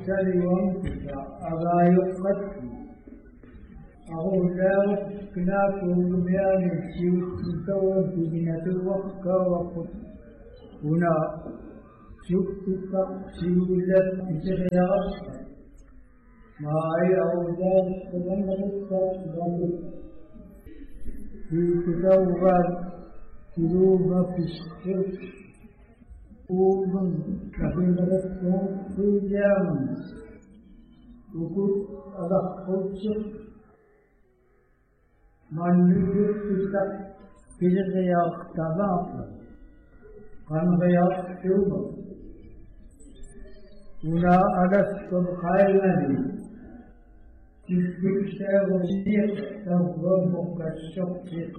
السل وانتفع أبا يقتل أقول لا كناكم بيان الشيء تنتوى في بنة الوقت وقت هنا شفتك سيولت بسرعة أصلا ما أي أولاد كمن نتفق في تدور قلوب في الشرك ومن كفين رسول في جامع وكل أدخل شرك من يجب في الغياء تباطل كان غياء توبة ولا أدسكم خيرا تلك وسيق تغربك الشقيق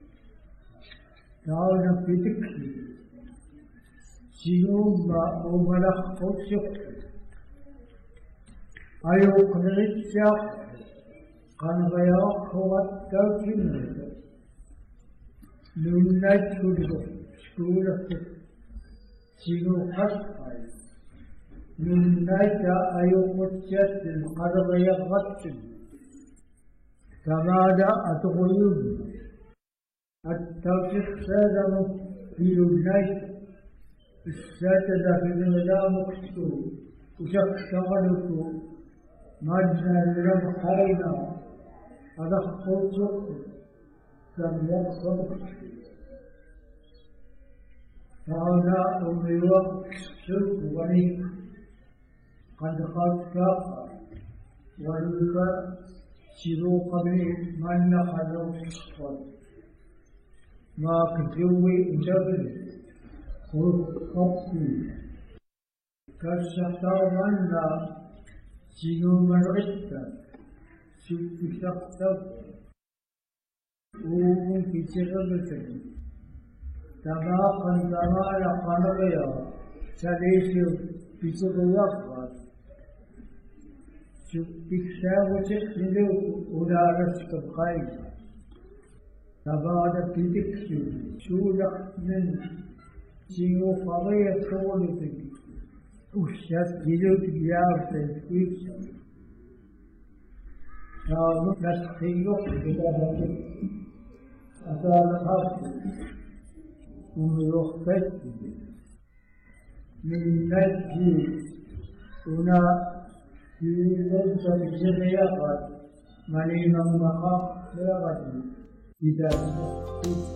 تعالى في ذكري سيوم وملخ الشق أيوق للشق كان غياء هو التوكيل لنجد شكولة سينو خشقاي لنجد أيوق الشد القرب يغطل كماذا أتغيب التوكيل سادم في لنجد السادة في النظام مكتوب وشغلته مجنى لرم خينا أدخل شكر لم يقصد فهنا أمي وقت شرك وليك قد خلق وليك سيرو قبل من نخلق الشكر ما كجوي جبل خلق قبل كالشحطة منا سينو مرغتا شوف شخصك وهم في شغلتك تباقا زمان قنبيا سليش في شغلك شوف تكساب وتخلو ولا رزق بخير تبادا في تكسو شو لك من سينو قضية شغلتك وشاس جلوك جارتك فيك كانوا نسخيوك بلادك أسال خاص وميوختك من نجي هنا في ليس بجريات مليم المخاف لا غدي إذا